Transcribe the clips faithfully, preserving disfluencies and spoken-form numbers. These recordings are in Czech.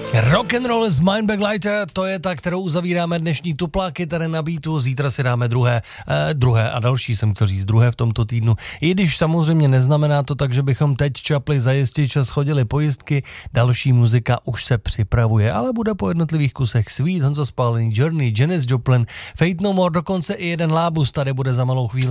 Rock and roll z Mindbag Lighter, to je ta, kterou uzavíráme dnešní tupláky tady na beatu. Zítra si dáme druhé, eh, druhé a další, jsem chtěl říct, druhé v tomto týdnu. I když samozřejmě neznamená to tak, že bychom teď čapli za jistič a schodili pojistky, další muzika už se připravuje, ale bude po jednotlivých kusech. Sweet, Honza Spálený, Journey, Janis Joplin, Fate No More, dokonce i jeden Lábus tady bude za malou chvíli.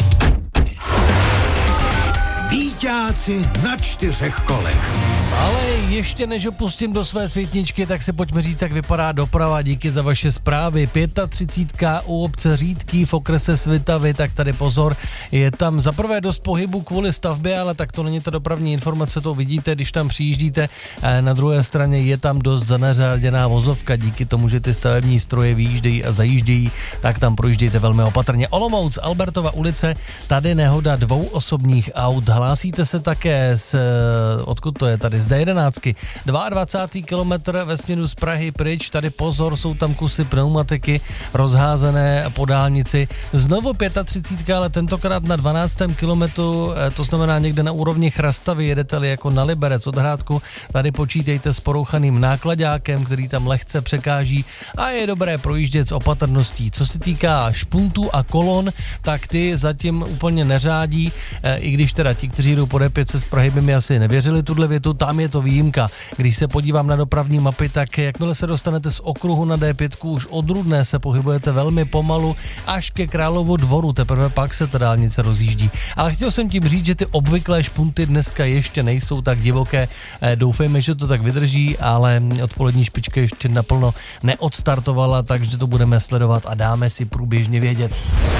Víťáci na čtyřech kolech. Ale ještě než opustím do své světničky, tak si pojďme říct, jak vypadá doprava. Díky za vaše zprávy. třicítka pět u obce Řídký v okrese Svitavy, tak tady pozor, je tam zaprvé dost pohybu kvůli stavbě, ale tak to není ta dopravní informace, to vidíte, když tam přijíždíte. Na druhé straně je tam dost zaneřáděná vozovka, díky tomu, že ty stavební stroje vyjíždějí a zajíždějí, tak tam projíždějte velmi opatrně. Olomouc, Albertova ulice, tady nehoda dvou osobních aut. Hlásíte se také z, odkud to je tady, z D jedenáct. dvacátý druhý kilometr ve směru z Prahy pryč, tady pozor, jsou tam kusy pneumatiky rozházené po dálnici. Znovu třicítka pět, ale tentokrát na dvanáctém kilometru, to znamená někde na úrovni Chrastavy, jedete-li jako na Liberec od Hrádku, tady počítejte s porouchaným nákladákem, který tam lehce překáží a je dobré projíždět s opatrností. Co se týká špuntů a kolon, tak ty zatím úplně neřádí, i když teda ti, kteří jdou po D pět z Prahy, by mi asi nevěřili tuhle větu, tam je to výjimka. Když se podívám na dopravní mapy, tak jakmile se dostanete z okruhu na D pět, už od Rudné se pohybujete velmi pomalu až ke Královu Dvoru, teprve pak se ta dálnice rozjíždí. Ale chtěl jsem tím říct, že ty obvyklé špunty dneska ještě nejsou tak divoké. Doufejme, že to tak vydrží, ale odpolední špička ještě naplno neodstartovala, takže to budeme sledovat a dáme si průběžně vědět.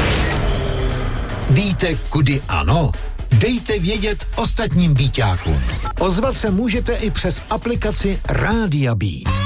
Víte, kudy ano? Dejte vědět ostatním býťákům. Ozvat se můžete i přes aplikaci Rádia Bí.